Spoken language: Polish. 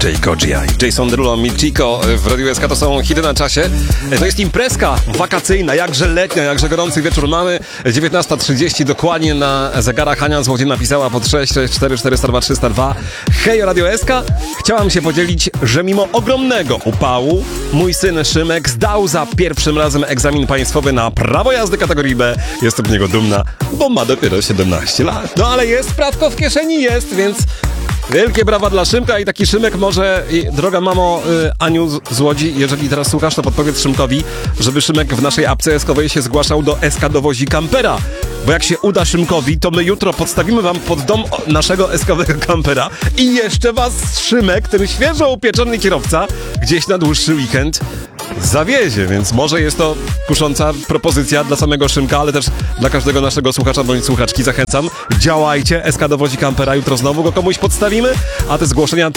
Jay Gogia i Jason Derulo, Michiko w Radiu SK to są hity na czasie. To jest imprezka wakacyjna, jakże letnia, jakże gorący wieczór mamy. 19:30 dokładnie na zegarach. Hania Złodziej napisała pod 664 402 302. Hej, Radio SK. Chciałam się podzielić, że mimo ogromnego upału mój syn Szymek zdał za pierwszym razem egzamin państwowy na prawo jazdy kategorii B. Jestem z niego dumna, bo ma dopiero 17 lat. No ale jest, prawko w kieszeni jest, więc wielkie brawa dla Szymka i taki Szymek może, droga mamo Aniu z Łodzi, jeżeli teraz słuchasz, to podpowiedz Szymkowi, żeby Szymek w naszej apce SK-owej się zgłaszał do SK Dowozi Kampera. Bo jak się uda Szymkowi, to my jutro podstawimy wam pod dom naszego SK-owego kampera i jeszcze was Szymek, ten świeżo upieczony kierowca, gdzieś na dłuższy weekend zawiezie, więc może jest to kusząca propozycja dla samego Szymka, ale też dla każdego naszego słuchacza bądź słuchaczki. Zachęcam, działajcie, SK Dowozi Kampera, jutro znowu go komuś podstawimy, a te zgłoszenia